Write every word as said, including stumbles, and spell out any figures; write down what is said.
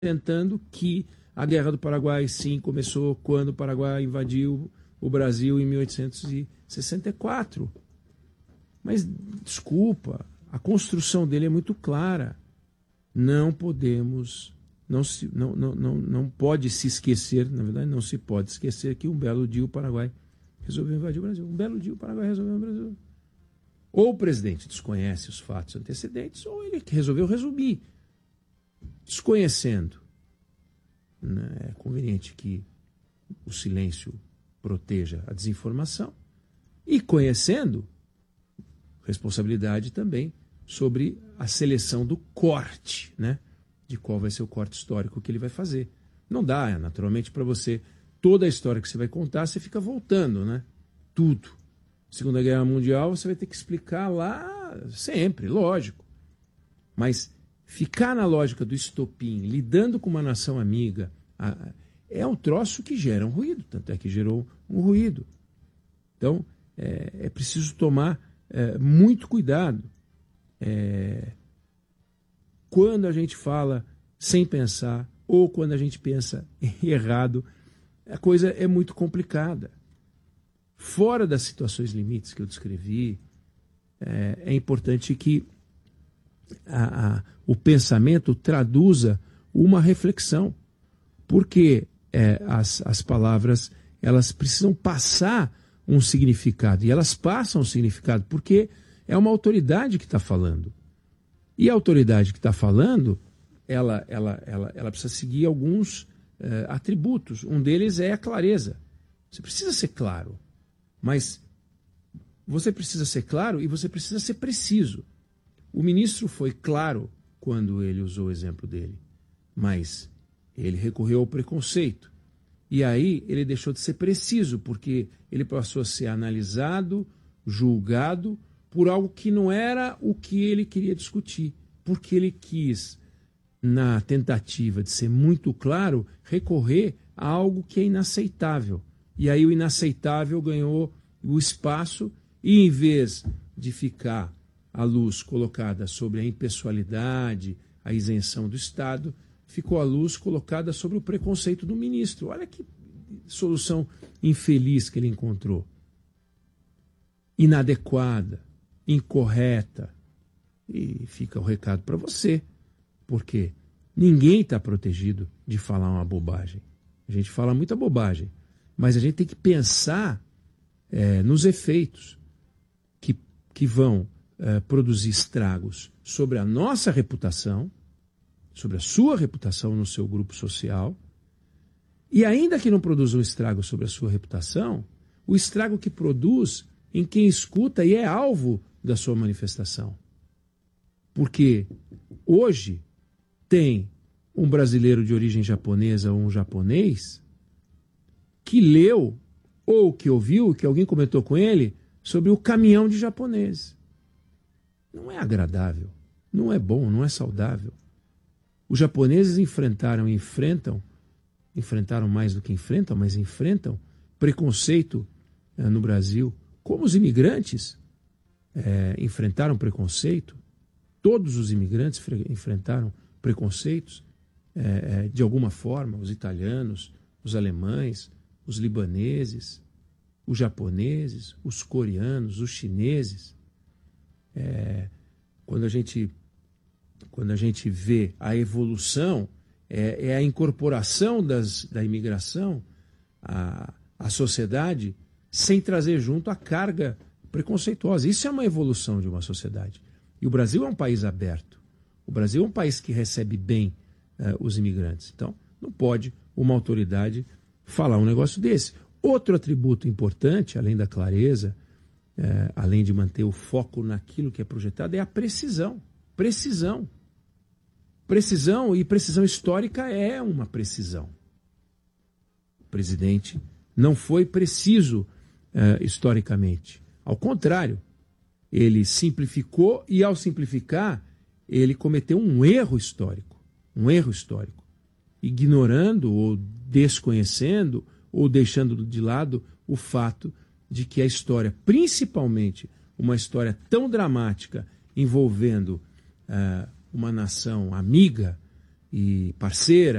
tentando que a Guerra do Paraguai, sim, começou quando o Paraguai invadiu o Brasil em mil oitocentos e sessenta e quatro. Mas, desculpa, a construção dele é muito clara. Não podemos, não, se, não, não, não, não pode se esquecer, na verdade, não se pode esquecer que um belo dia o Paraguai resolveu invadir o Brasil. Um belo dia o Paraguai resolveu invadir o Brasil. Ou o presidente desconhece os fatos antecedentes, ou ele resolveu resumir. Desconhecendo, né, é conveniente que o silêncio proteja a desinformação. E conhecendo, responsabilidade também sobre a seleção do corte, né? De qual vai ser o corte histórico que ele vai fazer. Não dá, naturalmente, para você, toda a história que você vai contar, você fica voltando, né? Tudo. Segunda Guerra Mundial, você vai ter que explicar lá sempre, lógico. Mas ficar na lógica do estopim, lidando com uma nação amiga, é um troço que gera um ruído, tanto é que gerou um ruído. Então, é, é preciso tomar é, muito cuidado. É, quando a gente fala sem pensar, ou quando a gente pensa errado, a coisa é muito complicada. Fora das situações limites que eu descrevi, é, é importante que a, a, o pensamento traduza uma reflexão, porque é, as, as palavras elas precisam passar um significado, e elas passam um significado porque é uma autoridade que está falando. E a autoridade que está falando, ela, ela, ela, ela precisa seguir alguns é, atributos. Um deles é a clareza. Você precisa ser claro, mas você precisa ser claro e você precisa ser preciso. O ministro foi claro quando ele usou o exemplo dele, mas ele recorreu ao preconceito. E aí ele deixou de ser preciso, porque ele passou a ser analisado, julgado, por algo que não era o que ele queria discutir. Porque ele quis, na tentativa de ser muito claro, recorrer a algo que é inaceitável. E aí o inaceitável ganhou o espaço e, em vez de ficar a luz colocada sobre a impessoalidade, a isenção do Estado, ficou a luz colocada sobre o preconceito do ministro. Olha que solução infeliz que ele encontrou. Inadequada, incorreta. E fica o recado para você, porque ninguém está protegido de falar uma bobagem. A gente fala muita bobagem, mas a gente tem que pensar é, nos efeitos que, que vão é, produzir estragos sobre a nossa reputação, sobre a sua reputação no seu grupo social, e ainda que não produza um estrago sobre a sua reputação, o estrago que produz em quem escuta e é alvo da sua manifestação. Porque hoje tem um brasileiro de origem japonesa ou um japonês que leu ou que ouviu, que alguém comentou com ele, sobre o caminhão de japoneses. Não é agradável, não é bom, não é saudável. Os japoneses enfrentaram e enfrentam, enfrentaram mais do que enfrentam, mas enfrentam preconceito eh, no Brasil. Como os imigrantes eh, enfrentaram preconceito, todos os imigrantes enfrentaram preconceitos eh, de alguma forma, os italianos, os alemães, os libaneses, os japoneses, os coreanos, os chineses. É, quando a gente quando a gente vê a evolução, é, é a incorporação das, da imigração à, à sociedade sem trazer junto a carga preconceituosa. Isso é uma evolução de uma sociedade. E o Brasil é um país aberto. O Brasil é um país que recebe bem uh, os imigrantes. Então, não pode uma autoridade falar um negócio desse. Outro atributo importante, além da clareza, uh, além de manter o foco naquilo que é projetado, é a precisão. Precisão. Precisão, e precisão histórica é uma precisão. O presidente não foi preciso uh, historicamente. Ao contrário, ele simplificou e, ao simplificar, ele cometeu um erro histórico. Um erro histórico. Ignorando ou desconhecendo ou deixando de lado o fato de que a história, principalmente uma história tão dramática envolvendo uh, uma nação amiga, e parceira